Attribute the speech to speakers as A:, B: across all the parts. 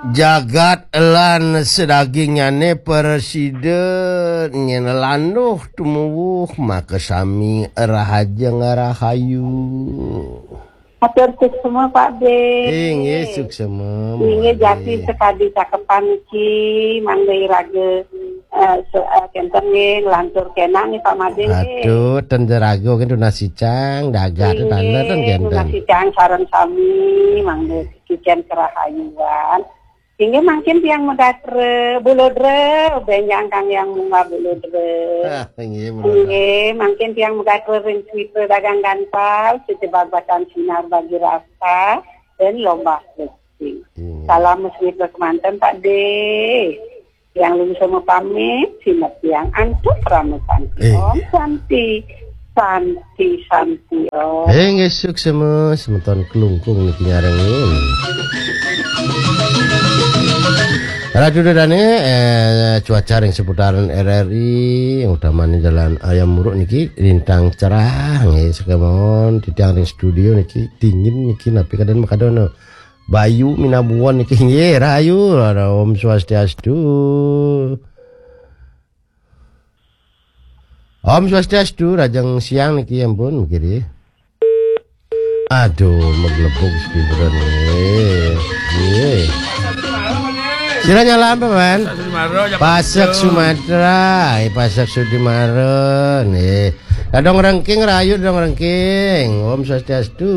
A: Jagat elan sedagingnya ne presiden nyenelanduh tumuwuh maka sami rahaja ngarahayu.
B: Atur semua Pak D.
A: Inge suksema.
B: Inge jati sekadi cakepan ki mandai raga kenten nge lantur kenang nih Pak Made.
A: Aduh tenjerago kan nasi cang dagat tanah kan kenten.
B: Nasi cang saran sami mandai kiken kerahayuan. Inge makin tiang medatre bulodre benjang kang yang munga bulodre. Inge makin tiang medatre rincuite dagang gantal secebat bacaan sinar bagi rasa dan lomba rejeki. Salam muslim kemanten Pak D. Yang lulus sama pamit simat yang antuk ramusanti om santi om.
A: Ngesuk semua semeton kelungkung niki nyarengin. Radio Dadane cuaca yang seputaran RRI yang utamanya jalan Ayam Muruk niki lintang cerah nggih sekemon di tiang studio niki dingin niki napi kadang makadono Bayu minabuan niki nggih rahayu Om Swastiastu. Om Swastiastu rajang siang niki ampun mikiri. Aduh meglebuk speakeran nggih. Siranya lampe man. Pasak Sumatera, Pasak Sudimara nih. Kadang rengking rayu dong rengking. Om Swastiastu.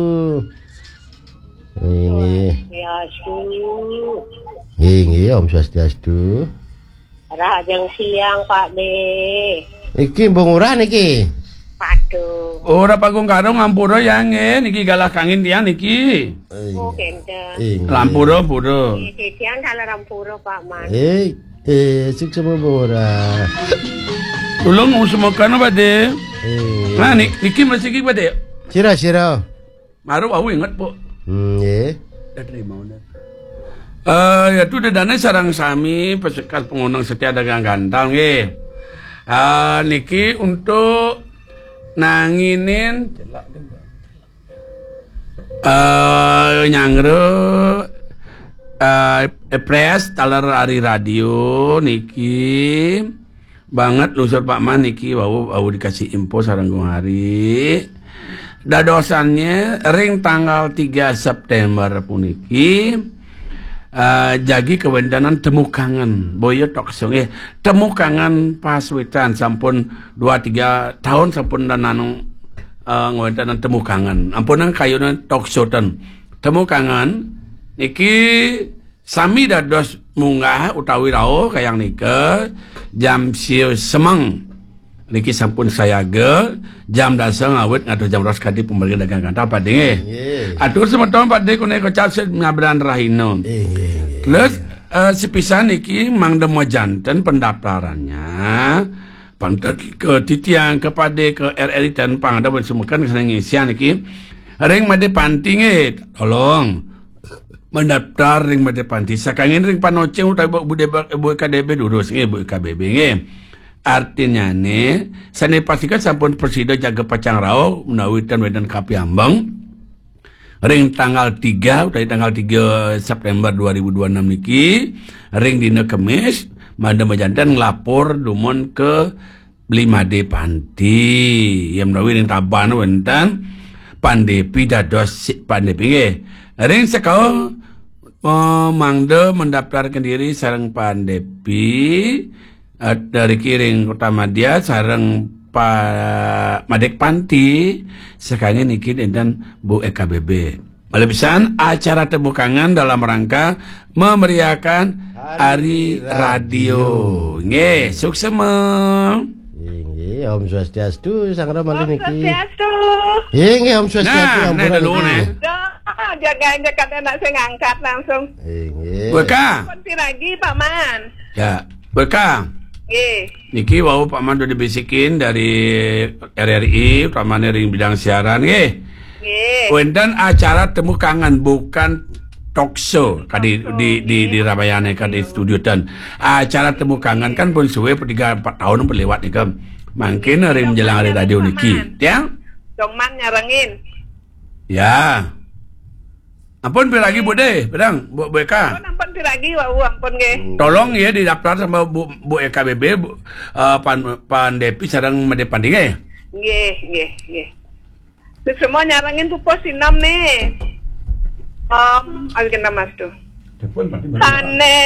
A: Ini Om Swastiastu.
B: Rajang siang Pak D.
A: Iki bongurah niki.
B: Paduh.
C: Ora pagung karo ngampura yange niki galah kangin tiang niki.
B: Oh kente.
C: Lampura pura.
B: Tiang dalam rampura Pak Man.
A: Sukses bongurah.
C: Tolong usahakan Pak De. Nah niki masih gigi Pak De.
A: Sira.
C: Maru aku ingat po.
A: Nggih.
C: Dah terima udah. Ya tu dadane sarang sami pesekat pengunang setia dagang gantal nggih. Niki untuk nanginin nyangre press taler ari radio niki banget lusur Pak Man niki wau dikasih info sareng hari dadosannya ring tanggal 3 September puniki jagi kewendanan temu kangen boyo tokso temu kangen paswitan sampun 2-3 tahun sampun dananung ngewendanan temu kangen ampunan kayunan tokso temu kangen niki sami dados munggah utawi rawuh kayang nika jam sieu semeng niki sampun sayaga jam dasar ngawet ngatur jam ros kadi pembeli dagang kantal Pak De. Atur semeton Pak De kune kocap ngabran rahino. Terus sepisan niki mang demo janten pendaftarannya ke titiang kepada ke RRI dan pangada bersemukan kesana ngisian niki ring made panti tolong mendaftar ring made panti sakangin ring panoceng utai bu KDB durus bu KBB artinya nih saya pastikan sampun presiden jaga pacang rao menawikan wedan kapi ambang ring tanggal 3 dari tanggal 3 September 2026 niki ring dina Kemis madam jantan ngelapor dumon ke 5D Panti yang menawi ring taban wentan pandepi dados pandepi nggih ring sekau mangde mendaftarkan diri sareng pandepi dari kiring utama dia sareng Pak Madek Panti sekarang niki dan Bu EKBB. Melebisan acara tebukangan dalam rangka memeriahkan Hari Radio. Nggih, sukses
A: Nggih, Om Swastiastu sang ramal niki.
B: Swastiastu.
A: Nggih, Om Swastiastu.
C: Nah, dulu nih.
B: Jaga kata nak saya ngangkat langsung.
A: Nggih.
C: Berkah.
B: Kunci lagi Pak Man.
C: Ya, berkah. Niki wau Pak Man udah dibisikin dari RRI, utamanya ring bidang siaran nggih. Wendan acara temu kangen bukan talk show di Ramayana di studio dan acara temu kangen kan pun suwe 3-4 tahun berlewat nih kan. Mungkin ring menjelang hari radio niki, ya?
B: Dongman nyarengin.
C: Ya. Ampun lagi Bu De, pedang Bu Eka.
B: Ampun lagi wau ampun nggih.
C: Tolong ya didaftar sama Bu Eka BB Pan Depi sareng Made Pandi nggih.
B: Nggih. Terus semua nyarangin tuh pos 6 nih. Alkin nama tuh. Ane